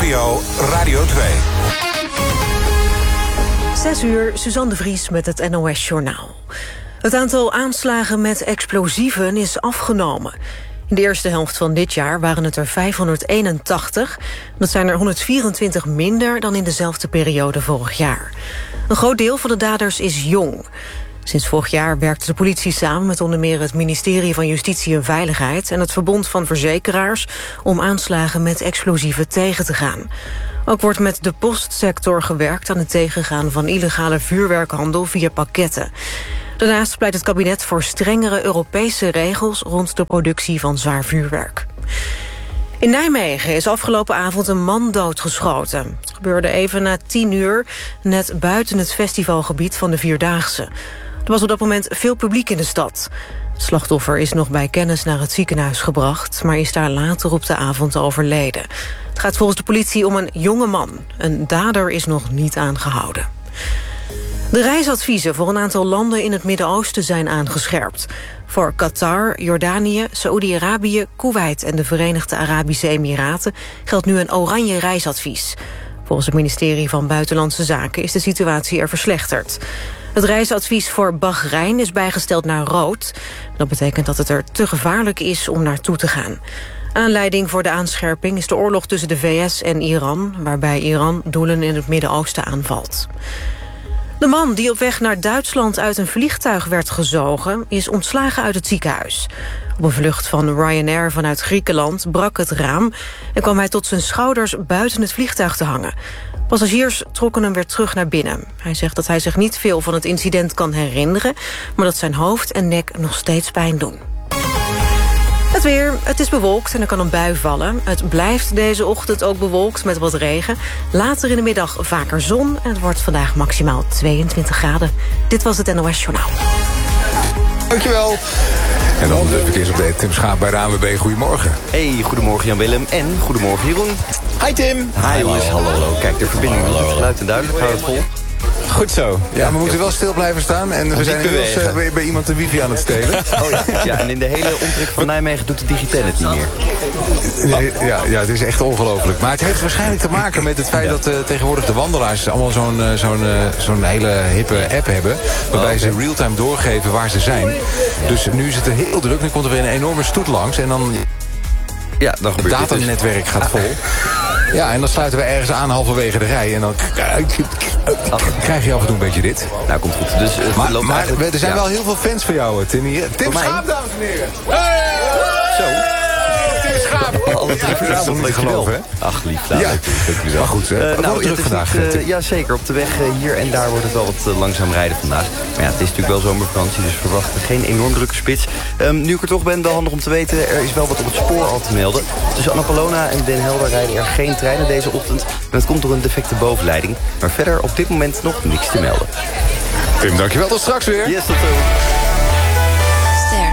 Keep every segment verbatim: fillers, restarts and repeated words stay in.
P O Radio twee. Zes uur, Suzanne de Vries met het N O S-journaal. Het aantal aanslagen met explosieven is afgenomen. In de eerste helft van dit jaar waren het er vijfhonderdeenentachtig. Dat zijn er honderdvierentwintig minder dan in dezelfde periode vorig jaar. Een groot deel van de daders is jong. Sinds vorig jaar werkte de politie samen met onder meer het ministerie van Justitie en Veiligheid en het Verbond van Verzekeraars om aanslagen met explosieven tegen te gaan. Ook wordt met de postsector gewerkt aan het tegengaan van illegale vuurwerkhandel via pakketten. Daarnaast pleit het kabinet voor strengere Europese regels rond de productie van zwaar vuurwerk. In Nijmegen is afgelopen avond een man doodgeschoten. Het gebeurde even na tien uur, net buiten het festivalgebied van de Vierdaagse. Er was op dat moment veel publiek in de stad. Het slachtoffer is nog bij kennis naar het ziekenhuis gebracht, maar is daar later op de avond overleden. Het gaat volgens de politie om een jonge man. Een dader is nog niet aangehouden. De reisadviezen voor een aantal landen in het Midden-Oosten zijn aangescherpt. Voor Qatar, Jordanië, Saoedi-Arabië, Kuwait en de Verenigde Arabische Emiraten geldt nu een oranje reisadvies. Volgens het ministerie van Buitenlandse Zaken is de situatie er verslechterd. Het reisadvies voor Bahrein is bijgesteld naar rood. Dat betekent dat het er te gevaarlijk is om naartoe te gaan. Aanleiding voor de aanscherping is de oorlog tussen de V S en Iran, waarbij Iran doelen in het Midden-Oosten aanvalt. De man die op weg naar Duitsland uit een vliegtuig werd gezogen is ontslagen uit het ziekenhuis. Op een vlucht van Ryanair vanuit Griekenland brak het raam en kwam hij tot zijn schouders buiten het vliegtuig te hangen. Passagiers trokken hem weer terug naar binnen. Hij zegt dat hij zich niet veel van het incident kan herinneren, maar dat zijn hoofd en nek nog steeds pijn doen. Het weer, het is bewolkt en er kan een bui vallen. Het blijft deze ochtend ook bewolkt met wat regen. Later in de middag vaker zon en het wordt vandaag maximaal tweeëntwintig graden. Dit was het N O S Journaal. Dankjewel. En dan de verkeersupdate. Tim Schaap bij de A N W B. Goedemorgen. Hey, goedemorgen Jan-Willem en goedemorgen Jeroen. Hi Tim. Hi jongens, hallo, hallo. Kijk, de verbinding is luid en duidelijk. Hou het vol. Goed zo. Ja, maar we moeten wel stil blijven staan. En we zijn inmiddels uh, bij, bij iemand de wifi aan het stelen. Oh, ja. ja, en in de hele omtrek van Nijmegen doet de Digitel het niet meer. Nee, ja, ja, het is echt ongelooflijk. Maar het heeft waarschijnlijk te maken met het feit ja. dat uh, tegenwoordig de wandelaars allemaal zo'n uh, zo'n uh, zo'n hele hippe app hebben. Waarbij oh, okay. ze real-time doorgeven waar ze zijn. Dus nu is het heel druk. Nu komt er weer een enorme stoet langs. En dan... Ja, dan het datanetwerk gaat vol. Ja, en dan sluiten we ergens aan halverwege de rij. En dan krijg je af en toe een beetje dit. Nou, komt goed. Dus, uh, maar maar er zijn ja. wel heel veel fans voor jou, Tim. Hier. Tim Schaap, dames en heren. Hey! Zo. Tim Schaap. Alle drie verzameld, niet geloven, hè? Ach, lief. Nou, ja, maar goed. Uh, uh, nou, druk vandaag. Niet, uh, ja, zeker. Op de weg uh, hier en daar wordt het wel wat uh, langzaam rijden vandaag. Maar ja, het is natuurlijk wel zomervakantie, dus verwacht geen enorm drukke spits. Um, nu ik er toch ben, wel handig om te weten, er is wel wat op het spoor al te melden. Tussen Annapolona en Den Helder rijden er geen treinen deze ochtend. En dat komt door een defecte bovenleiding. Maar verder op dit moment nog niks te melden. Tim, dankjewel. Tot straks weer. Yes, tot zo. Ster.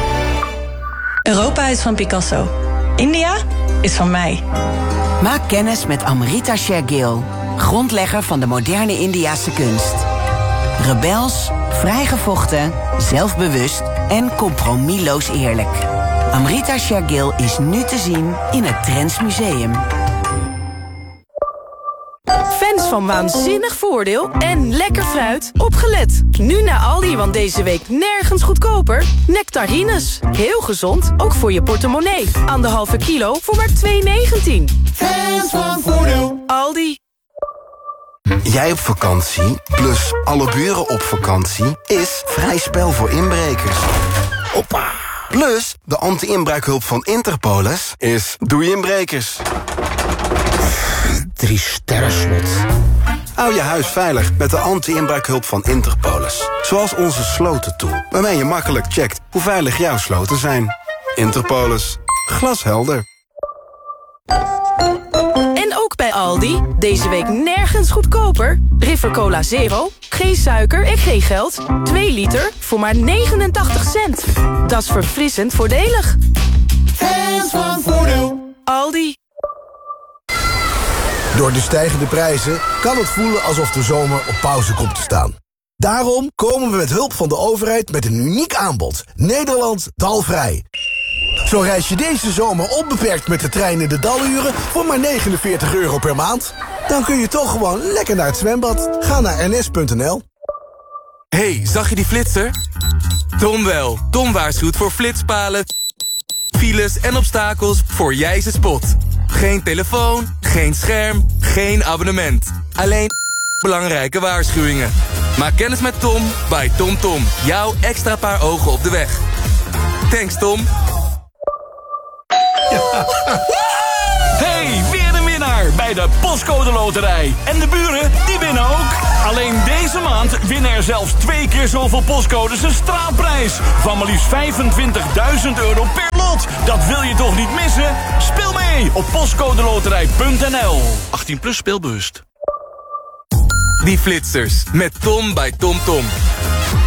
Europa is van Picasso. India is van mij. Maak kennis met Amrita Shergill, grondlegger van de moderne Indiase kunst. Rebels, vrijgevochten, zelfbewust en compromisloos eerlijk. Amrita Shergill is nu te zien in het Trends Museum. Fans van waanzinnig voordeel en lekker fruit, opgelet. Nu naar Aldi, want deze week nergens goedkoper. Nectarines, heel gezond, ook voor je portemonnee. Anderhalve kilo voor maar twee negentien. Fans van voordeel. Aldi. Jij op vakantie, plus alle buren op vakantie, is vrij spel voor inbrekers. Hoppa. Plus, de anti-inbraakhulp van Interpolis is doei inbrekers. Drie sterren slot. Hou je huis veilig met de anti-inbraakhulp van Interpolis. Zoals onze slotentool, waarmee je makkelijk checkt hoe veilig jouw sloten zijn. Interpolis. Glashelder. En ook bij Aldi, deze week nergens goedkoper. River Cola Zero, geen suiker en geen geld. twee liter voor maar negenentachtig cent. Dat is verfrissend voordelig. Fans van voordeel. Aldi. Door de stijgende prijzen kan het voelen alsof de zomer op pauze komt te staan. Daarom komen we met hulp van de overheid met een uniek aanbod. Nederland dalvrij. Zo reis je deze zomer onbeperkt met de trein in de daluren voor maar negenenveertig euro per maand. Dan kun je toch gewoon lekker naar het zwembad. Ga naar n s punt n l. Hey, zag je die flitser? Tom wel. Tom waarschuwt voor flitspalen, files en obstakels voor Jijse Spot. Geen telefoon, geen scherm, geen abonnement. Alleen belangrijke waarschuwingen. Maak kennis met Tom bij TomTom. Jouw extra paar ogen op de weg. Thanks, Tom. Hey, weer een winnaar bij de Postcode Loterij. En de buren, die winnen ook. Alleen deze maand winnen er zelfs twee keer zoveel postcodes een straatprijs. Van maar liefst vijfentwintigduizend euro per lot. Dat wil je toch niet missen? Speel mee op postcodeloterij punt n l. achttien plus speelbewust. Die flitsers met Tom bij TomTom.